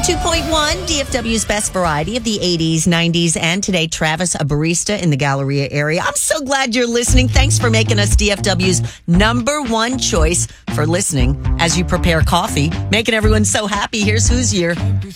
102.1, DFW's best variety of the 80s, 90s, and today, Travis, a barista in the Galleria area. I'm so glad you're listening. Thanks for making us DFW's number one choice for listening as you prepare coffee. Making everyone so happy. Here's who's year.